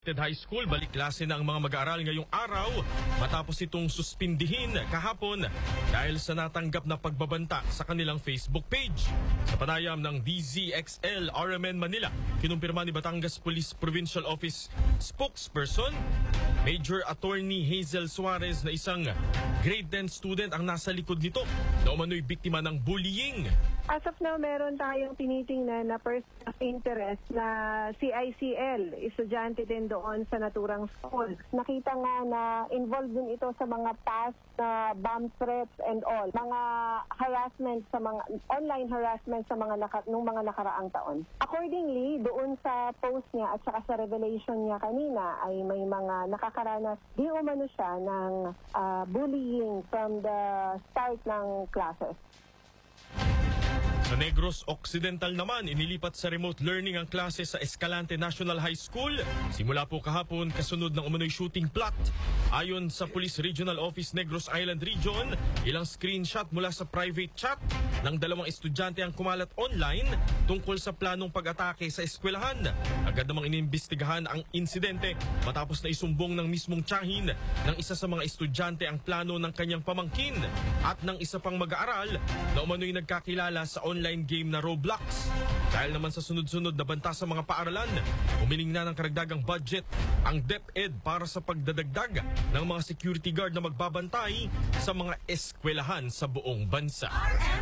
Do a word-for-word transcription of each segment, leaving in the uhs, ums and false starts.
High School, balik klase na ang mga mag-aaral ngayong araw matapos itong suspindihin kahapon dahil sa natanggap na pagbabanta sa kanilang Facebook page. Sa panayam ng D Z X L R M N Manila, kinumpirma ni Batangas Police Provincial Office spokesperson Major Attorney Hazel Suarez na isang grade ten student ang nasa likod nito na umano'y biktima ng bullying. As of now, meron tayong tinitingnan na person of interest na C I C L, estudyante din doon sa naturang school. Nakita nga na involved din ito sa mga past na bomb threats and all. Mga harassment sa mga, online harassment sa mga naka, nung mga nakaraang taon. Accordingly, doon sa post niya at saka sa revelation niya kanina ay may mga nakakaranas, di umano siya ng uh, bullying from the start ng classes. Sa Negros Occidental naman, inilipat sa remote learning ang klase sa Escalante National High School. Simula po kahapon, kasunod ng umano'y shooting plot. Ayon sa Police Regional Office Negros Island Region, ilang screenshot mula sa private chat ng dalawang estudyante ang kumalat online tungkol sa planong pag-atake sa eskwelahan. Agad namang inimbestigahan ang insidente matapos na isumbong ng mismong tiyahin ng isa sa mga estudyante ang plano ng kanyang pamangkin at ng isa pang mag-aaral na umano'y nagkakilala sa online online game na Roblox. Dahil naman sa sunod-sunod na banta sa mga paaralan, humiling na ng karagdagang budget ang DepEd para sa pagdadagdag ng mga security guard na magbabantay sa mga eskwelahan sa buong bansa.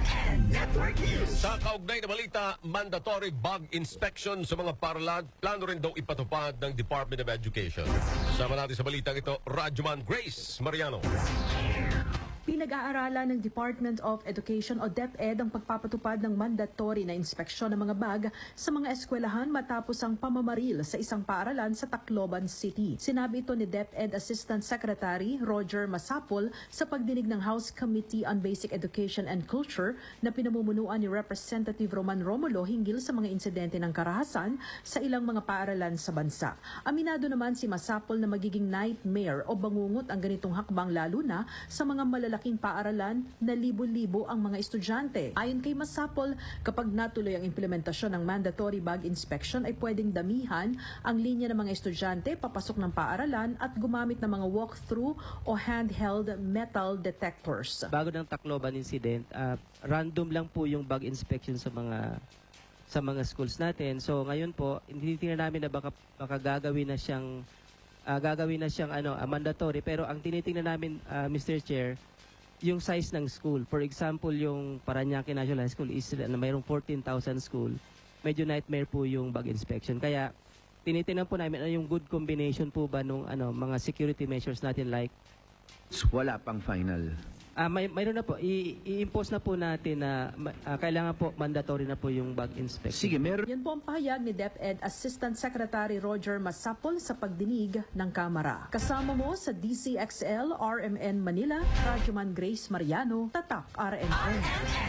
Sa kaugnay na balita, mandatory bag inspection sa mga paaralan, plano rin daw ipatupad ng Department of Education. Sama natin sa balitang ito, Radyoman Grace Mariano. Pinag-aaralan ng Department of Education o DepEd ang pagpapatupad ng mandatory na inspeksyon ng mga bag sa mga eskwelahan matapos ang pamamaril sa isang paaralan sa Tacloban City. Sinabi ito ni DepEd Assistant Secretary Roger Masapol sa pagdinig ng House Committee on Basic Education and Culture na pinamumunuan ni Representative Roman Romulo hinggil sa mga insidente ng karahasan sa ilang mga paaralan sa bansa. Aminado naman si Masapol na magiging nightmare o bangungot ang ganitong hakbang lalo na sa mga malalaking paaralan na libo-libo ang mga estudyante. Ayon kay Masapol, kapag natuloy ang implementasyon ng mandatory bag inspection ay pwedeng damihan ang linya ng mga estudyante papasok ng paaralan at gumamit ng mga walk-through o handheld metal detectors. Bago ng Tacloban incident, uh, random lang po yung bag inspection sa mga sa mga schools natin. So ngayon po, tinitingnan namin na baka, baka gagawin na siyang uh, gagawin na siyang ano, uh, mandatory, pero ang tinitingnan namin, uh, Mister Chair, yung size ng school. For example, yung Parañaque National High School is na mayroong fourteen thousand school. Medyo nightmare po yung bag inspection. Kaya tinitingnan po namin ano yung good combination po ba nung ano mga security measures natin like wala pang final. Ah, may mayroon na po i-impose na po natin na uh, kailangan po mandatory na po yung bag inspection. Sige, meron. Yan po ang pahayag ni DepEd Assistant Secretary Roger Masapol sa pagdinig ng Kamara. Kasama mo sa D C X L R M N Manila, Radyoman Grace Mariano, Tatak R M N.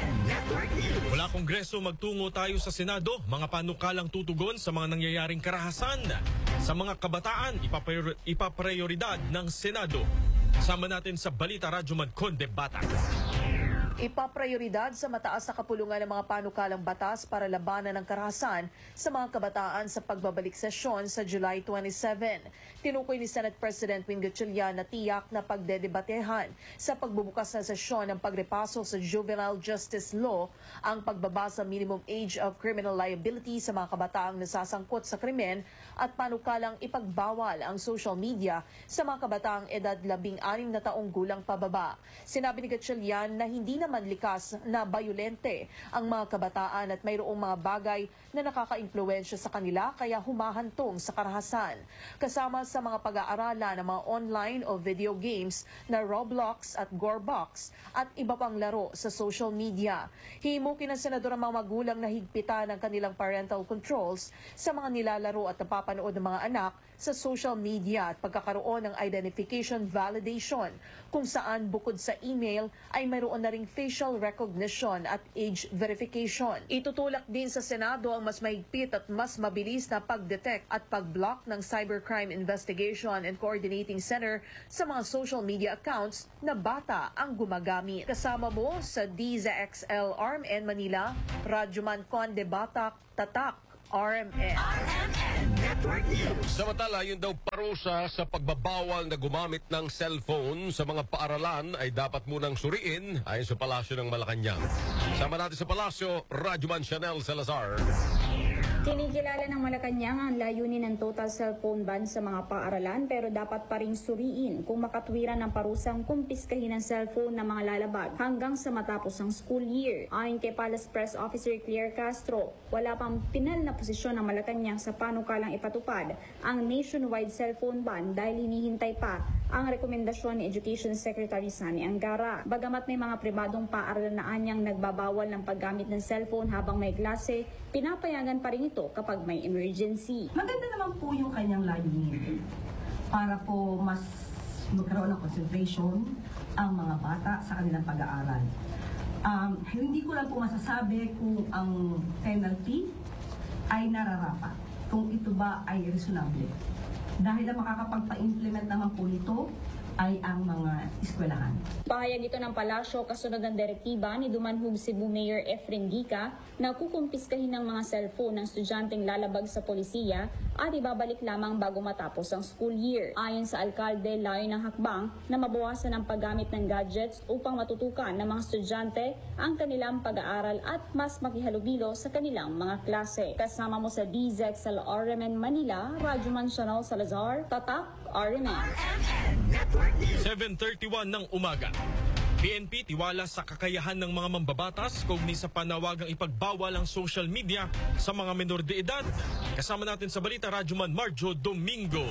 Mula Kongreso, magtungo tayo sa Senado. Mga panukalang tutugon sa mga nangyayaring karahasan sa mga kabataan, ipaprioridad ng Senado. Sama natin sa Balita Radyoman Conde Batak. Ipaprioridad sa mataas na kapulungan ng mga panukalang batas para labanan ng karahasan sa mga kabataan sa pagbabalik sesyon sa July twenty-seven. Tinukoy ni Senate President Win Gatchalian na tiyak na pagdedebatehan sa pagbubukas ng sesyon ng pagrepaso sa Juvenile Justice Law ang pagbaba sa minimum age of criminal liability sa mga kabataang nasasangkot sa krimen at panukalang ipagbawal ang social media sa mga kabataang edad labing anim na taong gulang pababa. Sinabi ni Gatchalian na hindi na naman likas na bayolente ang mga kabataan at mayroong mga bagay na nakaka-impluwensya sa kanila kaya humahantong sa karahasan. Kasama sa mga pag-aaralan ng mga online o video games na Roblox at Gorebox at iba pang laro sa social media. Himukin ng senador ang mga magulang na higpitan ang kanilang parental controls sa mga nilalaro at napapanood ng mga anak sa social media at pagkakaroon ng identification validation kung saan bukod sa email ay mayroon na ring facial recognition at age verification. Itutulak din sa Senado ang mas mahigpit at mas mabilis na pag-detect at pag-block ng Cybercrime Investigation and Coordinating Center sa mga social media accounts na bata ang gumagamit. Kasama mo sa D Z X L R M N Manila, Radyoman Conde Batak, Tatak R M N. Samantala, yun daw parusa sa pagbabawal na gumamit ng cellphone sa mga paaralan ay dapat munang suriin ayon sa Palasyo ng Malacanang. Sama natin sa Palasyo, Radyoman Chanel Salazar. Kinikilala ng Malacanang ang layunin ng total cellphone ban sa mga paaralan pero dapat pa ring suriin kung makatwiran ng parusang kumpiskahin ng cellphone ng mga lalabag hanggang sa matapos ang school year. Ayon kay Palace Press Officer Claire Castro, wala pang pinal na posisyon ng Malacanang sa panukalang ipatupad ang nationwide cellphone ban dahil hinihintay pa ang rekomendasyon ni Education Secretary Sani Angara. Bagamat may mga pribadong paaralan na anyang nagbabawal ng paggamit ng cellphone habang may klase, pinapayagan pa rin ito kapag may emergency. Maganda naman po yung kanyang layunin para po mas magkaroon ng concentration ang mga bata sa kanilang pag-aaral. Um, hindi ko lang po masasabi kung ang penalty ay nararapat, kung ito ba ay reasonable. Dahil ang makakapagpa-implement naman po nito ay ang mga eskwelahan. Pahayag ito ng Palasyo kasunod ng direktiba ni Dumanhog Cebu Mayor Efren Gica na kukumpiskahin ng mga cellphone ng estudyanteng lalabag sa polisiya at ibabalik lamang bago matapos ang school year. Ayon sa alkalde, layo ng hakbang na mabawasan ang paggamit ng gadgets upang matutukan ng mga estudyante ang kanilang pag-aaral at mas makihalubilo sa kanilang mga klase. Kasama mo sa D Z X L R M N Manila, Radyoman Chanel Salazar, Tatak R M N. seven thirty-one ng umaga. P N P tiwala sa kakayahan ng mga mambabatas kaugnay sa panawagang ipagbawal ang social media sa mga menor de edad. Kasama natin sa balita, Radyoman Marjo Domingo.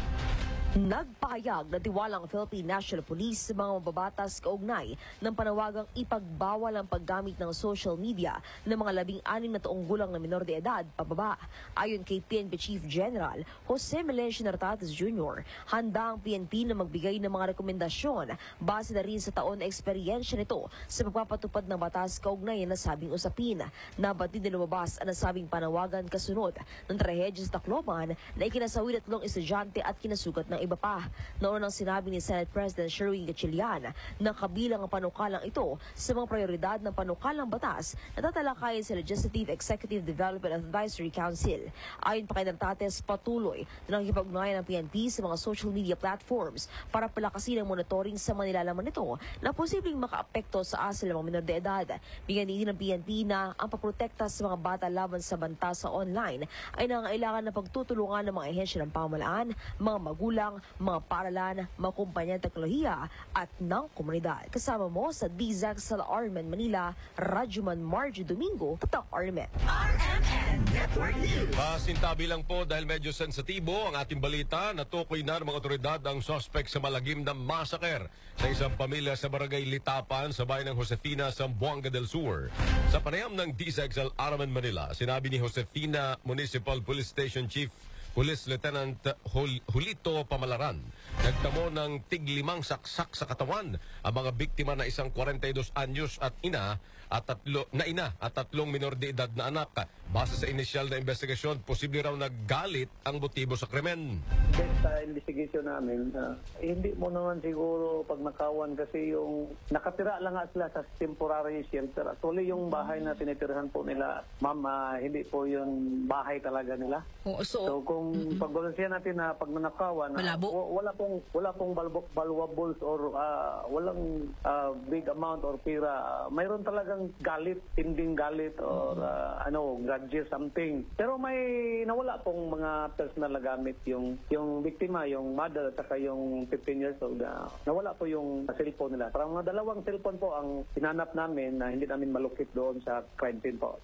Nagpahayag na tiwala ang Philippine National Police sa mga mababatas kaugnay ng panawagang ipagbawal ang paggamit ng social media ng mga labing-anim na taong gulang na menor de edad pababa. Ayon kay P N P Chief General Jose Melencio Nartates Junior, handa ang P N P na magbigay ng mga rekomendasyon base na rin sa taon na eksperyensya nito sa pagpapatupad ng batas kaugnay ng nasabing usapin. Nabatid na lumabas ang nasabing panawagan kasunod ng trahedya sa Tacloban na ikinasawi tatlong estudyante at kinasugat ng iba pa. Noon ang sinabi ni Senate President Sherwin Gatchalian na kabilang ang panukalang ito sa mga prioridad ng panukalang batas na tatalakayin sa Legislative Executive Development Advisory Council. Ayon pa kay Nartates, patuloy na nakikipag-ugnayan ng P N P sa mga social media platforms para palakasin ang monitoring sa mga nilalaman nito na posibleng makaapekto sa asal ng mga menor de edad. Bigyan din ng P N P na ang pagprotekta sa mga bata laban sa banta sa online ay nangailangan ng pagtutulungan ng mga ehensya ng pamahalaan, mga magulang, mga paaralan, mga kumpanya ng teknolohiya at ng komunidad. Kasama mo sa D Z X L R M N Manila, Radyoman Marjo Domingo, Tatak R M N. R M N Network News. Pasintabi lang po dahil medyo sensitibo ang ating balita. Natukoy na ng mga otoridad ang suspect sa malagim na massacre sa isang pamilya sa Barangay Litapan sa bayan ng Josefina, Zamboanga del Sur. Sa panayam ng D Z X L R M N Manila, sinabi ni Josefina Municipal Police Station Chief Police Lieutenant Hul- Julito Pamalaran, nagtamo ng tiglimang saksak sa katawan ang mga biktima na isang forty-two anyos at ina at tatlo, na ina at tatlong minor de edad na anak. Base sa inisyal na investigasyon, posible raw naggalit ang motibo sa krimen. Sa investigation namin, uh, hindi mo naman siguro pag nakawan kasi yung nakatira lang nga sila sa temporary shelter. Actually, yung bahay na tinitirahan po nila, ma'am, uh, hindi po yung bahay talaga nila. Oh, so, so kung mm-hmm. pagbalansiyan natin na pag nanakawan, uh, wala pong wala pong balbok, valuables or uh, walang uh, big amount or pira. Uh, mayroon talagang galit, tinding galit or uh, ano, grudges, something. Pero may nawala pong mga personal na gamit yung yung biktima, yung mother at saka yung fifteen years old. Uh, nawala po yung cellphone nila. Parang mga dalawang cellphone po ang hinanap namin na hindi namin malukit doon sa crime scene po.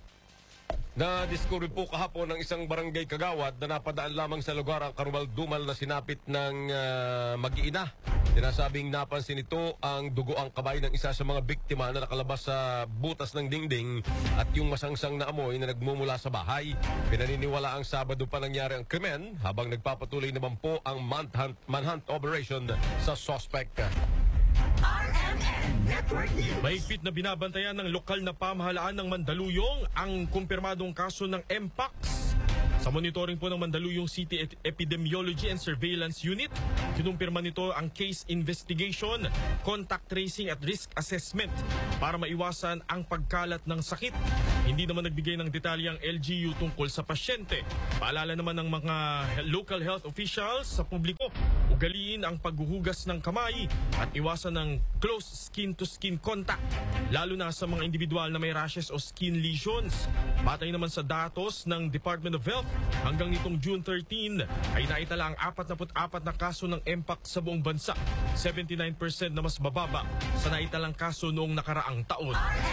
Na-discover po kahapon ng isang barangay Kagawad na napadaan lamang sa lugar ang karumal-dumal na sinapit ng uh, mag-iina. Sinasabing napansin ito ang dugoang kamay ng isa sa mga biktima na nakalabas sa butas ng dingding at yung masangsang na amoy na nagmumula sa bahay. Pinaniniwala ang Sabado pa nangyari ang krimen habang nagpapatuloy naman po ang manhunt, manhunt operation sa suspect. R M N Network News. Mahigpit na binabantayan ng lokal na pamahalaan ng Mandaluyong ang kumpirmadong kaso ng Mpox. Sa monitoring po ng Mandaluyong City Epidemiology and Surveillance Unit, kinumpirma nito ang case investigation, contact tracing at risk assessment para maiwasan ang pagkalat ng sakit. Hindi naman nagbigay ng detalye ang L G U tungkol sa pasyente. Paalala naman ng mga local health officials sa publiko, ugaliin ang paghuhugas ng kamay at iwasan ng close skin-to-skin contact, lalo na sa mga individual na may rashes o skin lesions. Batay naman sa datos ng Department of Health, hanggang nitong June thirteenth ay naitala ang forty-four na kaso ng Mpox sa buong bansa, seventy-nine percent na mas bababa sa naitalang kaso noong nakaraang taon.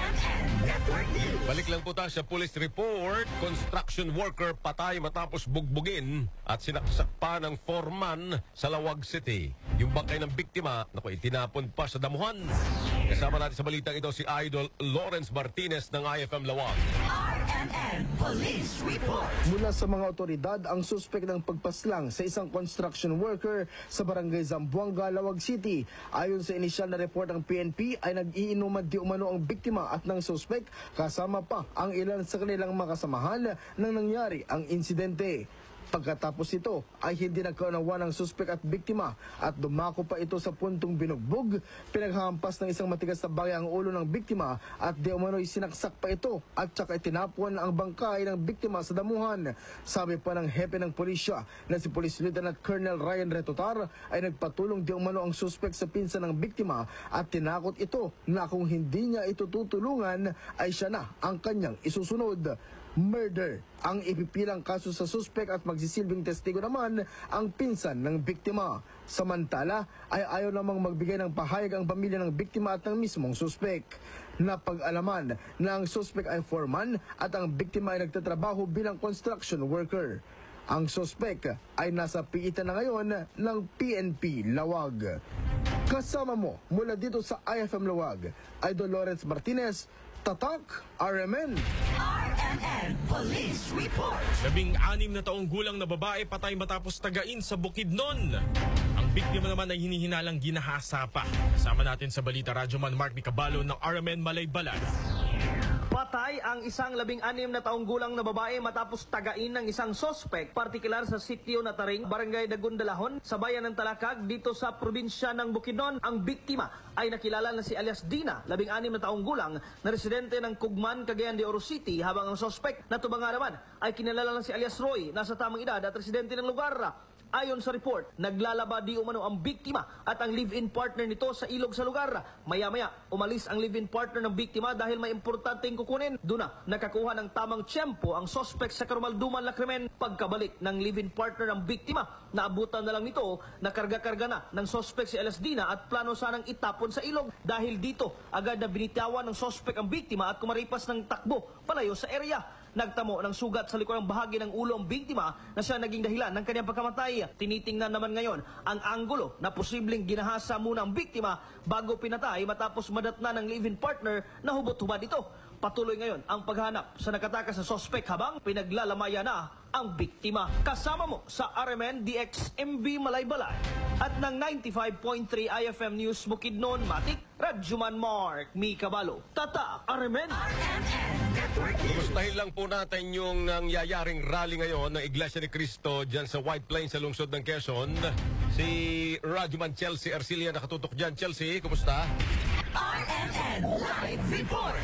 Balik lang po tayo sa police report. Construction worker patay matapos bugbugin at sinaksak pa ng foreman sa Lawag City. Yung bangkay ng biktima, naku, itinapon pa sa damuhan. Kasama natin sa balitang ito si Idol Lawrence Martinez ng I F M Lawag. R M N Police Report. Mula sa mga otoridad, ang suspek ng pagpaslang sa isang construction worker sa barangay Zamboanga, Lawag City. Ayon sa inisyal na report ng P N P, ay nag-iinuman di umano ang biktima at ng suspek, kasama pa ang ilan sa kanilang makasamahan nang nangyari ang insidente. Pagkatapos ito ay hindi nagkaunawa ng suspek at biktima at dumako pa ito sa puntong binugbog. Pinaghampas ng isang matigas na bagay ang ulo ng biktima at di umano'y sinaksak pa ito at saka itinapon ang bangkay ng biktima sa damuhan. Sabi pa ng hepe ng pulisya na si Police Lieutenant Colonel Ryan Retotar ay nagpatulong di umano ang suspek sa pinsan ng biktima at tinakot ito na kung hindi niya ito tutulungan ay siya na ang kanyang isusunod. Murder ang ipipilang kaso sa suspek at magsisilbing testigo naman ang pinsan ng biktima. Samantala ay ayaw namang magbigay ng pahayag ang pamilya ng biktima at ng mismong suspek. Napag-alaman na ang suspek ay foreman at ang biktima ay nagtatrabaho bilang construction worker. Ang suspek ay nasa piitan na ngayon ng P N P Lawag. Kasama mo mula dito sa I F M Lawag, Idol Lawrence Martinez, Tatak, R M N. R M N Police Report. Labing-anim na taong gulang na babae patay matapos tagain sa Bukidnon. Ang biktima naman ay hinihinalang ginahasa pa. Kasama natin sa Balita Radyoman Mark Micabalo ng R M N Malaybalan. Patay ang isang labing-anim na taong gulang na babae matapos tagain ng isang sospek, partikular sa sitio na Taring, Barangay Dagundalahon, sa bayan ng Talakag, dito sa probinsya ng Bukidnon. Ang biktima ay nakilala na si alias Dina, labing-anim na taong gulang, na residente ng Kugman, Cagayan de Oro City, habang ang sospek na tubanga naman ay kinalala na si alias Roy, nasa tamang edad at residente ng lugar. Ayon sa report, naglalaba di umano ang biktima at ang live-in partner nito sa ilog sa lugar. Maya-maya, umalis ang live-in partner ng biktima dahil may importanteng kukunin. Doon na nakakuha ng tamang tiyempo ang sospek sa karumalduman na krimen. Pagkabalik ng live-in partner ng biktima, naabutan na lang nito na karga-karga na ng sospek si Alias Dina at plano sanang itapon sa ilog. Dahil dito, agad na binitawan ng sospek ang biktima at kumaripas ng takbo palayo sa area. Nagtamo ng sugat sa likurang bahagi ng ulo ang biktima na siya naging dahilan ng kanyang pagkamatay. Tinitingnan naman ngayon ang anggulo na posibleng ginahasa muna ang biktima bago pinatay matapos madatna ng live-in partner na hubot-hubad ito. Patuloy ngayon ang paghanap sa nakatakas na sospek habang pinaglalamaya na ang biktima. Kasama mo sa R M N D X M B Malaybalay at ng ninety-five point three I F M News Bukidnon, Matik, Radyoman Mark Micabalo. Tata, R M N. Kumustahin lang po natin yung nangyayaring rally ngayon ng Iglesia ni Cristo dyan sa White Plains sa lungsod ng Quezon. Si Radyoman Chelsea Arcilia nakatutok dyan. Chelsea, kumusta? R M N Live Report.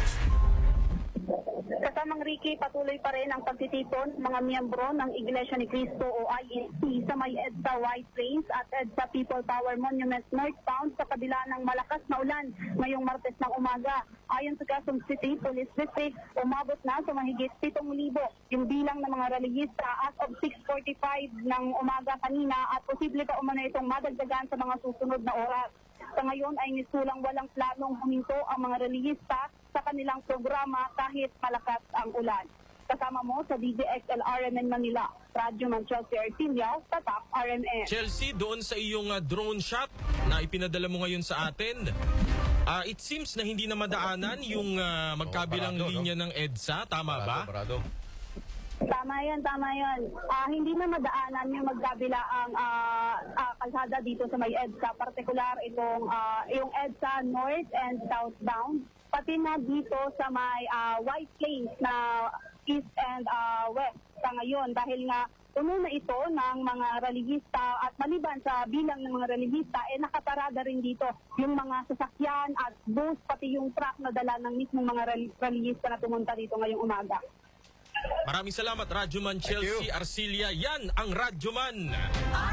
Kasamang Ricky, patuloy pa rin ang pagtitipon mga miyembro ng Iglesia ni Cristo o I E C sa may EDSA White Plains at EDSA People Power Monument northbound sa kabila ng malakas na ulan ngayong Martes ng umaga. Ayon sa Quezon City Police District, umabot na sa mahigit pitong libo yung bilang ng mga relihista as of six forty-five ng umaga kanina at posible pa umano itong madagdagan sa mga susunod na oras. Sa ngayon ay nisulang walang planong huminto ang mga relihista sa kanilang programa kahit malakas ang ulan. Kasama mo sa D D X L R M N Manila, Radyoman Chelsea Arcilia, Tatak R M N. Chelsea, doon sa iyong uh, drone shot na ipinadala mo ngayon sa atin, uh, it seems na hindi na madaanan yung uh, magkabilang oh, parado, linya no? ng EDSA, tama parado, ba? Parado. Tama yan, tama yan. Uh, hindi na madaanan yung magkabila ang uh, uh, kalsada dito sa may EDSA, partikular itong uh, yung EDSA North and Southbound. Pati na dito sa may uh, White Plains na east and uh, west sa ngayon dahil nga puno na ito ng mga relihista at maliban sa bilang ng mga relihista, eh nakaparada rin dito yung mga sasakyan at bus, pati yung truck na dala ng mismong mga relihista na pumunta dito ngayong umaga. Maraming salamat, Radyoman Chelsea Arcilia. Yan ang Radyoman.